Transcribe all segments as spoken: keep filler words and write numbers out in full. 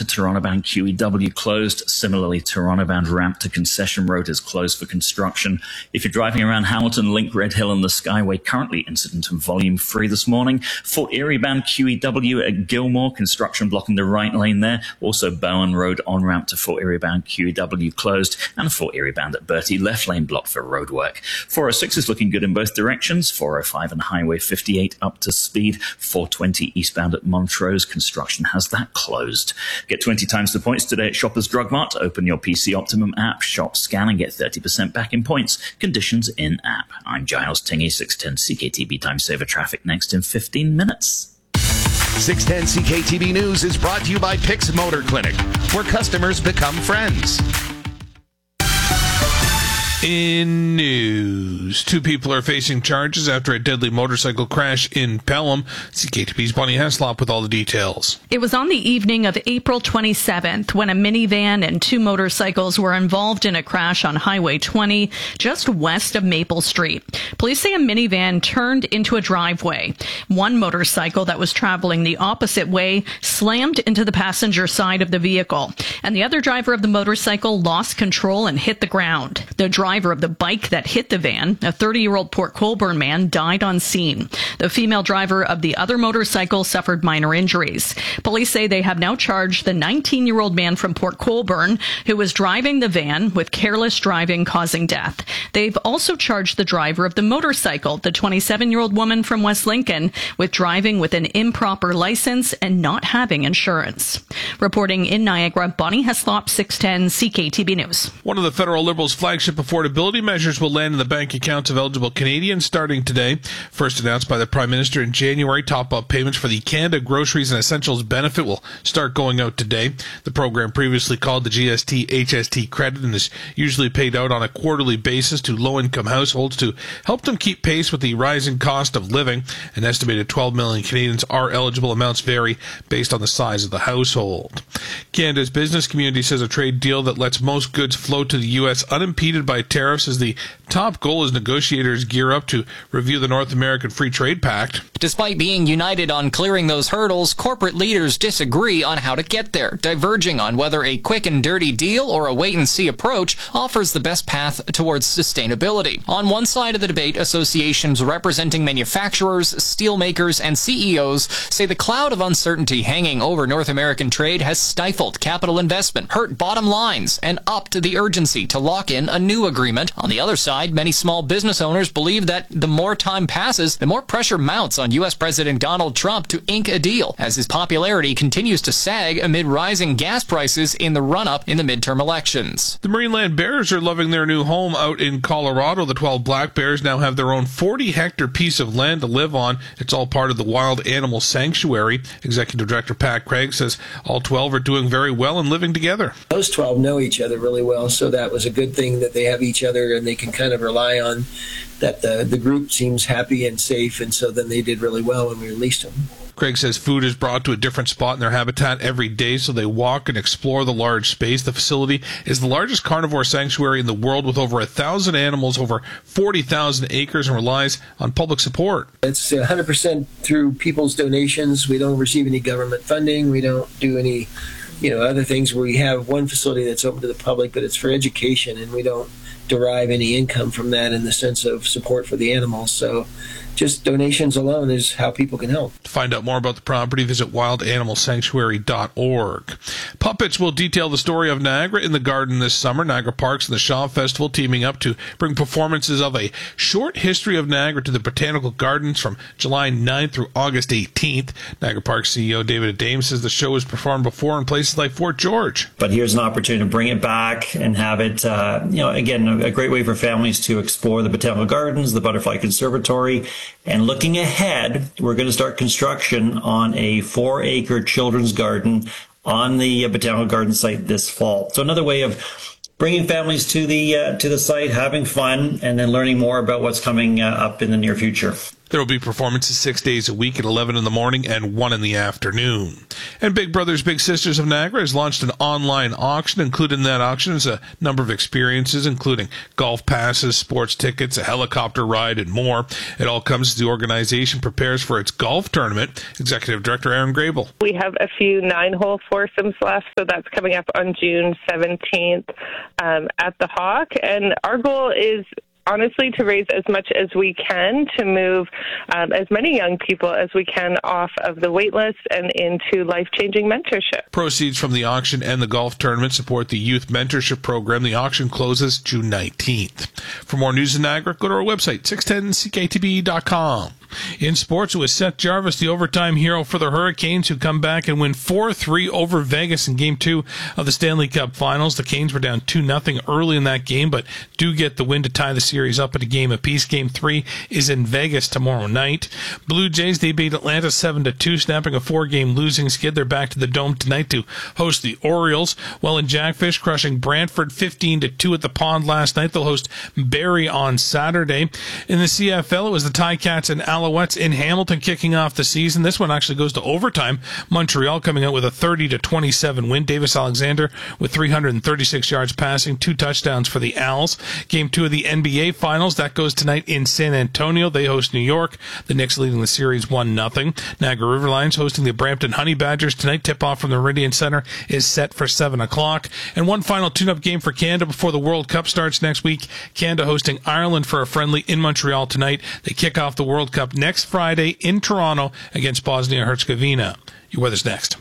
to Toronto-bound Q E W closed. Similarly, Toronto-bound ramp to Concession Road is closed for construction. If you're driving around Hamilton, Link, Red Hill and the Skyway, currently incident and volume free this morning. Fort Erie-bound Q E W at Gilmore, construction blocking the right lane there. Also Bowen Road on-ramp to Fort Erie-bound Q E W closed, and Fort Erie-bound at Bertie, left lane blocked for roadwork. four oh six is looking good in both directions. four oh five and Highway fifty-eight up to speed. four twenty eastbound at Montrose, construction has that closed. Get twenty times the points today at Shoppers Drug Mart. Open your P C Optimum app, shop, scan and get thirty percent back in points. Conditions in app. I'm Giles Tingy, six ten C K T B Time Saver Traffic next in fifteen minutes. six ten C K T B News is brought to you by Pix Motor Clinic, where customers become friends. In news, two people are facing charges after a deadly motorcycle crash in Pelham. C K T B's Bonnie Heslop with all the details. It was on the evening of April twenty-seventh when a minivan and two motorcycles were involved in a crash on Highway twenty, just west of Maple Street. Police say a minivan turned into a driveway. One motorcycle that was traveling the opposite way slammed into the passenger side of the vehicle, and the other driver of the motorcycle lost control and hit the ground. The driver of the bike that hit the van, a thirty-year-old Port Colborne man, died on scene. The female driver of the other motorcycle suffered minor injuries. Police say they have now charged the nineteen-year-old man from Port Colborne who was driving the van with careless driving causing death. They've also charged the driver of the motorcycle, the twenty-seven-year-old woman from West Lincoln, with driving with an improper license and not having insurance. Reporting in Niagara, Bonnie Heslop, six ten C K T B News. One of the federal Liberals' flagship affordability measures will land in the bank accounts of eligible Canadians starting today. First announced by the Prime Minister in January, top-up payments for the Canada Groceries and Essentials benefit will start going out today. The program, previously called the G S T H S T credit, and is usually paid out on a quarterly basis to low-income households to help them keep pace with the rising cost of living. An estimated twelve million Canadians are eligible. Amounts vary based on the size of the household. Canada's business community says a trade deal that lets most goods flow to the U S unimpeded by tariffs is the top goal as negotiators gear up to review the North American Free Trade Pact. Despite being united on clearing those hurdles, corporate leaders disagree on how to get there, diverging on whether a quick and dirty deal or a wait-and-see approach offers the best path towards sustainability. On one side of the debate, associations representing manufacturers, steelmakers, and C E Os say the cloud of uncertainty hanging over North American trade has stifled capital investment, hurt bottom lines, and upped the urgency to lock in a new agreement. On the other side, many small business owners believe that the more time passes, the more pressure mounts on U S President Donald Trump to ink a deal, as his popularity continues to sag amid rising gas prices in the run-up in the midterm elections. The Marineland Bears are loving their new home out in Colorado. The twelve Black Bears now have their own forty-hectare piece of land to live on. It's all part of the Wild Animal Sanctuary. Executive Director Pat Craig says all twelve are doing very well and living together. Those twelve know each other really well, so that was a good thing that they have each other and they can kind of rely on that the, the group seems happy and safe, and so then they did really well when we released them. Craig says food is brought to a different spot in their habitat every day, so they walk and explore the large space. The facility is the largest carnivore sanctuary in the world with over a thousand animals, over forty thousand acres, and relies on public support. It's one hundred percent through people's donations. We don't receive any government funding. We don't do any, you know, other things. We have one facility that's open to the public, but it's for education, and we don't derive any income from that in the sense of support for the animals. So just donations alone is how people can help. To find out more about the property, visit wild animal sanctuary dot org. Puppets will detail the story of Niagara in the Garden this summer. Niagara Parks and the Shaw Festival teaming up to bring performances of A Short History of Niagara to the Botanical Gardens from July ninth through August eighteenth. Niagara Parks C E O David Adame says the show was performed before in places like Fort George. But here's an opportunity to bring it back and have it, uh, you know, again, a great way for families to explore the Botanical Gardens, the Butterfly Conservatory. And looking ahead, we're going to start construction on a four-acre children's garden on the Botanical Garden site this fall. So another way of bringing families to the uh, to the site, having fun, and then learning more about what's coming uh, up in the near future. There will be performances six days a week at eleven in the morning and one in the afternoon. And Big Brothers Big Sisters of Niagara has launched an online auction. Included in that auction is a number of experiences, including golf passes, sports tickets, a helicopter ride, and more. It all comes as the organization prepares for its golf tournament. Executive Director Aaron Grable. We have a few nine-hole foursomes left, so that's coming up on June seventeenth um, at the Hawk. And our goal is honestly to raise as much as we can to move um, as many young people as we can off of the wait list and into life-changing mentorship. Proceeds from the auction and the golf tournament support the youth mentorship program. The auction closes June nineteenth. For more news in Niagara, go to our website, six ten C K T B dot com. In sports, it was Seth Jarvis, the overtime hero for the Hurricanes, who come back and win four three over Vegas in Game two of the Stanley Cup Finals. The Canes were down two nothing early in that game, but do get the win to tie the series up at a game apiece. Game three is in Vegas tomorrow night. Blue Jays, they beat Atlanta seven to two, snapping a four-game losing skid. They're back to the Dome tonight to host the Orioles. While in Jackfish, crushing Brantford fifteen to two at the Pond last night. They'll host Barrie on Saturday. In the C F L, it was the Ticats and Alouettes in Hamilton kicking off the season. This one actually goes to overtime. Montreal coming out with a thirty to twenty-seven win. Davis Alexander with three hundred thirty-six yards passing, two touchdowns for the Owls. Game two of the N B A Finals, that goes tonight in San Antonio. They host New York. The Knicks leading the series one nothing. Niagara River Lions hosting the Brampton Honey Badgers tonight. Tip-off from the Meridian Center is set for seven o'clock. And one final tune-up game for Canada before the World Cup starts next week. Canada hosting Ireland for a friendly in Montreal tonight. They kick off the World Cup next Friday in Toronto against Bosnia-Herzegovina. Your weather's next.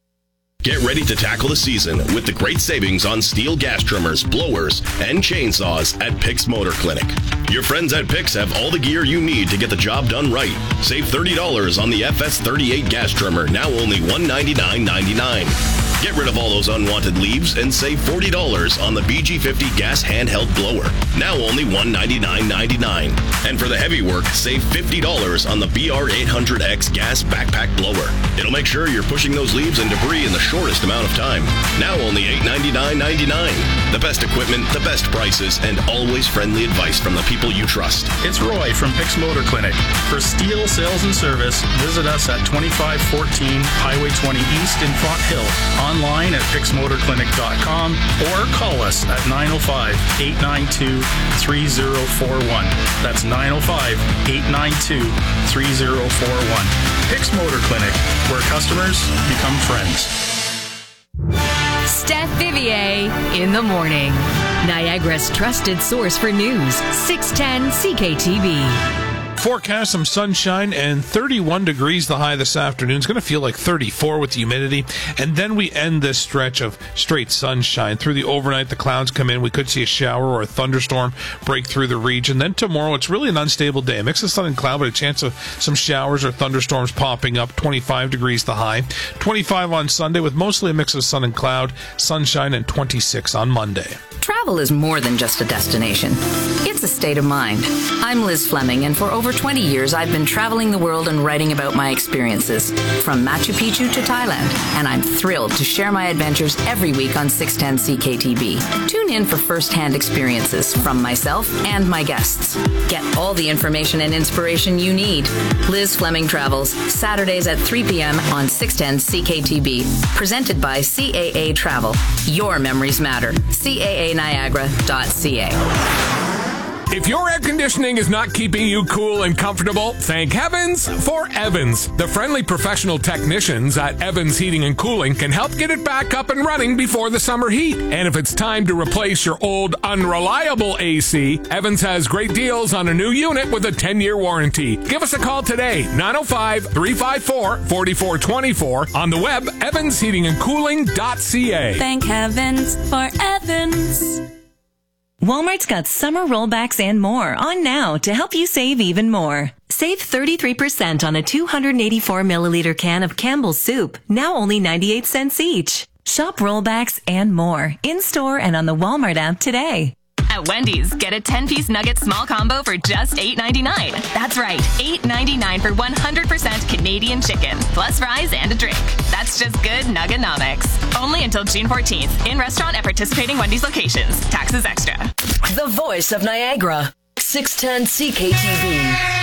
Get ready to tackle the season with the great savings on steel gas trimmers, blowers, and chainsaws at Picks Motor Clinic. Your friends at Picks have all the gear you need to get the job done right. Save thirty dollars on the F S thirty-eight gas trimmer, now only one hundred ninety-nine ninety-nine. Get rid of all those unwanted leaves and save forty dollars on the B G fifty gas handheld blower, now only one hundred ninety-nine ninety-nine. And for the heavy work, save fifty dollars on the B R eight hundred X gas backpack blower. It'll make sure you're pushing those leaves and debris in the shortest amount of time, now only eight hundred ninety-nine ninety-nine. The best equipment, the best prices, and always friendly advice from the people you trust. It's Roy from Picks Motor Clinic. For steel sales and service, visit us at twenty-five fourteen Highway twenty East in Font Hill. Online at picks motor clinic dot com or call us at nine oh five, eight nine two, three oh four one. That's nine oh five, eight nine two, three oh four one. Picks Motor Clinic, where customers become friends. Steph Vivier in the morning. Niagara's trusted source for news, six ten C K T B. Forecast some sunshine and thirty-one degrees the high this afternoon. It's going to feel like thirty-four with the humidity. And then we end this stretch of straight sunshine. Through the overnight, the clouds come in. We could see a shower or a thunderstorm break through the region. Then tomorrow, it's really an unstable day. A mix of sun and cloud, but a chance of some showers or thunderstorms popping up. twenty-five degrees the high. twenty-five on Sunday with mostly a mix of sun and cloud. Sunshine and twenty-six on Monday. Travel is more than just a destination. It's a state of mind. I'm Liz Fleming, and for over twenty years, I've been traveling the world and writing about my experiences, from Machu Picchu to Thailand, and I'm thrilled to share my adventures every week on six ten C K T B. Tune in for first-hand experiences from myself and my guests. Get all the information and inspiration you need. Liz Fleming Travels, Saturdays at three p.m. on six ten C K T B. Presented by C A A Travel. Your memories matter. C A A Niagara dot C A. If your air conditioning is not keeping you cool and comfortable, thank heavens for Evans. The friendly professional technicians at Evans Heating and Cooling can help get it back up and running before the summer heat. And if it's time to replace your old unreliable A C, Evans has great deals on a new unit with a ten-year warranty. Give us a call today, nine oh five, three five four, four four two four, on the web, evans heating and cooling dot c a. Thank heavens for Evans. Walmart's got summer rollbacks and more on now to help you save even more. Save thirty-three percent on a two hundred eighty-four milliliter can of Campbell's soup, now only ninety-eight cents each. Shop rollbacks and more in-store and on the Walmart app today. At Wendy's, get a ten-piece nugget small combo for just eight ninety-nine. That's right, eight ninety-nine for one hundred percent Canadian chicken, plus fries and a drink. That's just good Nuggenomics. Only until June fourteenth, in restaurant at participating Wendy's locations. Taxes extra. The voice of Niagara, six ten C K T B.